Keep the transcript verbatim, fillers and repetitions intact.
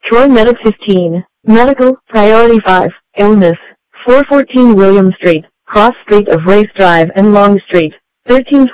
Troy Medic fifteen. Medical, Priority five, Illness, four fourteen William Street, Cross Street of Race Drive and Long Street, thirteen